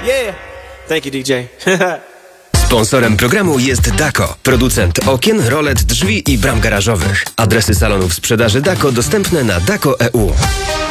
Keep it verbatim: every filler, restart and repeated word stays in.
Yeah. Thank you, D J. Sponsorem programu jest Dako, producent okien, rolet, drzwi i bram garażowych. Adresy salonów sprzedaży Dako dostępne na dako kropka e u.